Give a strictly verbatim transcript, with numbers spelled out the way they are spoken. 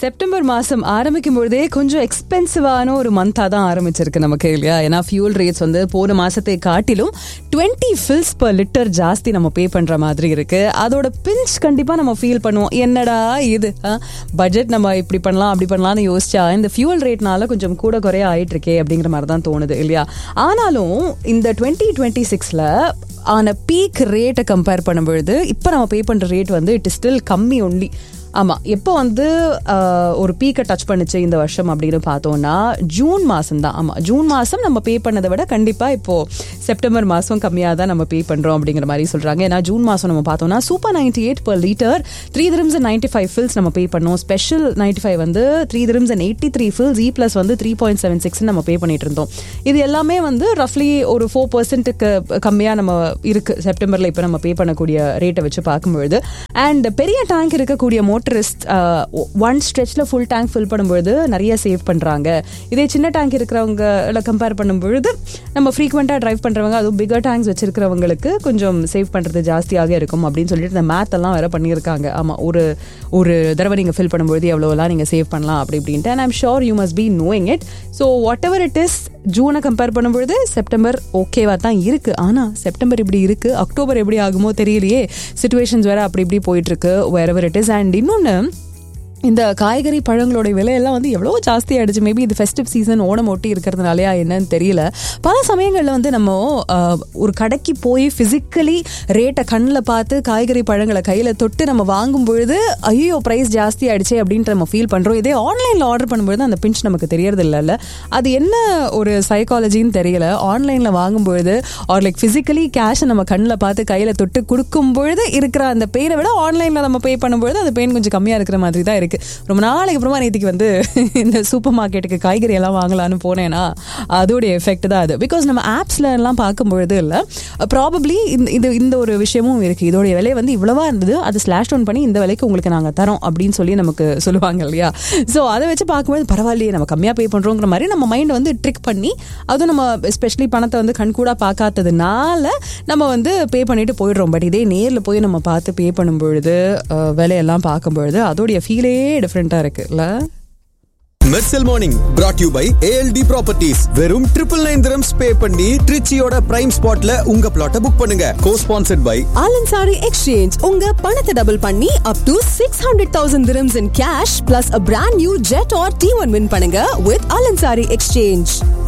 September மாதம் ஆரம்பிக்கும் பொழுதே கொஞ்சம் எக்ஸ்பென்சிவான ஒரு மந்தாக தான் ஆரம்பிச்சிருக்கு நமக்கு இல்லையா? ஏன்னா ஃபியூல் ரேட்ஸ் வந்து போன மாதத்தை காட்டிலும் டுவெண்ட்டி ஃபில்ஸ் பர் லிட்டர் ஜாஸ்தி நம்ம பே பண்ணுற மாதிரி இருக்குது. அதோட பிஞ்ச் கண்டிப்பாக நம்ம ஃபீல் பண்ணுவோம். என்னடா இது பட்ஜெட் நம்ம இப்படி பண்ணலாம் அப்படி பண்ணலாம்னு யோசிச்சா இந்த ஃபியூல் ரேட்னால கொஞ்சம் கூட குறைய ஆயிட்டு இருக்கே அப்படிங்கிற மாதிரி தான் தோணுது இல்லையா? ஆனாலும் இந்த டுவெண்ட்டி டுவெண்ட்டி சிக்ஸில் ஆன பீக் ரேட்டை கம்பேர் பண்ணும்பொழுது இப்போ நம்ம பே பண்ணுற ரேட் வந்து இட் இஸ் ஸ்டில் கம்மி ஒன்லி. ஆமாம், எப்போ வந்து ஒரு பீக்கை டச் பண்ணிச்சு இந்த வருஷம் அப்படின்னு பார்த்தோன்னா ஜூன் மாதம் தான். ஆமாம், ஜூன் மாதம் நம்ம பே பண்ணதை விட கண்டிப்பாக இப்போது செப்டம்பர் மாதம் கம்மியாக தான் நம்ம பே பண்ணுறோம் அப்படிங்கிற மாதிரி சொல்கிறாங்க. ஏன்னா ஜூன் மாதம் நம்ம பார்த்தோம்னா super ninety eight per litre three dirhams and ninety five fils நம்ம பே பண்ணோம். ஸ்பெஷல் நைன்டி ஃபைவ் வந்து three dirhams and eighty three fils, E plus வந்து த்ரீ பாயிண்ட் செவன் சிக்ஸ் நம்ம பே பண்ணிட்டு இருந்தோம். இது எல்லாமே வந்து ரஃப்லி ஒரு ஃபோர் பர்சன்ட்டுக்கு கம்மியாக நம்ம இருக்குது செப்டம்பரில் இப்போ நம்ம பே பண்ணக்கூடிய ரேட்டை வச்சு பார்க்கும்பொழுது. அண்ட் பெரிய டேங்க் இருக்கக்கூடிய motorist one ஸ்ட்ரெச்சில் full tank fill பண்ணும்பொழுது நிறைய சேவ் பண்ணுறாங்க. இதே சின்ன டேங்க் இருக்கிறவங்கள கம்பேர் பண்ணும்பொழுது நம்ம ஃப்ரீக்வெண்ட்டாக ட்ரைவ் பண்ணுறவங்க, அதுவும் பிகர் டேங்க்ஸ் வச்சிருக்கிறவங்களுக்கு கொஞ்சம் சேவ் பண்ணுறது ஜாஸ்தியாக இருக்கும் அப்படின்னு சொல்லிட்டு இந்த மேத் எல்லாம் வேறு பண்ணியிருக்காங்க. ஆமாம், ஒரு ஒரு தடவை நீங்கள் ஃபில் பண்ணும்பொழுது எவ்வளோலாம் நீங்கள் சேவ் பண்ணலாம் அப்படி இப்படின்ட்டு. And I'm sure you must be knowing it. So what ever it is, ஜூனை compare பண்ணும்பொழுது செப்டம்பர் ஓகேவா தான் இருக்குது. ஆனால் செப்டம்பர் இப்படி இருக்குது, அக்டோபர் எப்படி ஆகுமோ தெரியலையே. சிச்சுவேஷன்ஸ் வேறு அப்படி இப்படி போயிட்டுருக்கு wherever it is. அண்ட் இன்னொன்று, இந்த காய்கறி பழங்களோட விலையெல்லாம் வந்து எவ்வளோ ஜாஸ்தி ஆகிடுச்சு. மேபி இது ஃபெஸ்டிவ் சீசன் ஓடம் ஒட்டி இருக்கிறதுனாலையா என்னன்னு தெரியல. பல சமயங்களில் வந்து நம்ம ஒரு கடைக்கு போய் ஃபிசிக்கலி ரேட்டை கண்ணில் பார்த்து காய்கறி பழங்களை கையில் தொட்டு நம்ம வாங்கும் பொழுது ஐயோ ப்ரைஸ் ஜாஸ்தி ஆகிடுச்சே அப்படின்ட்டு நம்ம ஃபீல் பண்ணுறோம். இதே ஆன்லைனில் ஆர்டர் பண்ணும்பொழுது அந்த பிஞ்ச் நமக்கு தெரியறது இல்லைல்ல. அது என்ன ஒரு சைக்காலஜின்னு தெரியல. ஆன்லைனில் வாங்கும்பொழுது ஆர் லைக் ஃபிசிக்கலி கேஷை நம்ம கண்ணில் பார்த்து கையில் தொட்டு கொடுக்கும் பொழுது இருக்கிற அந்த பெயினை விட ஆன்லைனில் நம்ம பே பண்ணும்பொழுது அந்த பெயின் கொஞ்சம் கம்மியாக இருக்கிற மாதிரி தான் இருக்குது. ரொம்ப நாளைக்கு அப்புறமா நேற்றுக்கு வந்து இந்த சூப்பர் மார்க்கெட்டுக்கு காய்கறி எல்லாம் வாங்கலான்னு போனேன்னா அதோடைய எஃபெக்ட் தான் அது. பிகாஸ் நம்ம ஆப்ஸ்ல எல்லாம் பார்க்கும்பொழுது இல்லை, ப்ராபப்ளி இந்த இந்த ஒரு விஷயமும் இருக்குது. இதோடைய விலை வந்து இவ்வளவா இருந்தது, அது ஸ்லாஷ் டவுன் பண்ணி இந்த விலைக்கு உங்களுக்கு நாங்கள் தரோம் அப்படின்னு சொல்லி நமக்கு சொல்லுவாங்க இல்லையா? ஸோ அதை வச்சு பார்க்கும்போது பரவாயில்லையே நம்ம கம்மியாக பே பண்ணுறோங்கிற மாதிரி நம்ம மைண்டை வந்து ட்ரிக் பண்ணி, அதுவும் நம்ம எஸ்பெஷலி பணத்தை வந்து கண்கூடாக பார்க்காததுனால நம்ம வந்து பே பண்ணிட்டு போயிடுறோம். பட் இதே நேரில் போய் நம்ம பார்த்து பே பண்ணும்பொழுது விலையெல்லாம் பார்க்கும்பொழுது அதோடைய ஃபீலே டிஃபரெண்டா இருக்குல்ல. Mersal morning brought you by A L D Properties. வெறும் ட்ரிபிள் நைன் திரம்ஸ் பே பண்ணி ட்ரிச்சியோட பிரைம் ஸ்பாட்ல உங்க பிளாட்டை புக் பண்ணுங்க. Co-sponsored by Alansari Exchange. உங்க பணத்தை டபுள் பண்ணி up to six hundred thousand dirhams in cash plus a brand new jet or T one win பண்ணுங்க with Alansari Exchange.